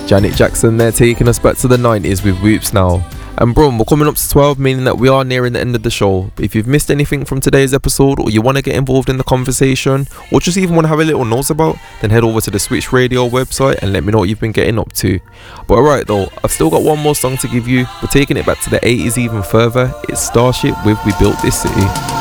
Janet Jackson there, taking us back to the 90s with Whoops now. And bro, we're coming up to 12, meaning that we are nearing the end of the show. But if you've missed anything from today's episode, or you want to get involved in the conversation, or just even want to have a little nose about, then head over to the Switch Radio website and let me know what you've been getting up to. But alright though, I've still got one more song to give you. We're taking it back to the 80s even further. It's Starship with We Built This City.